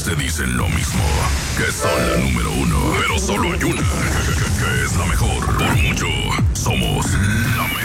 todas te dicen lo mismo, que son la número uno. Pero solo hay una, que es la mejor. Por mucho, somos la mejor.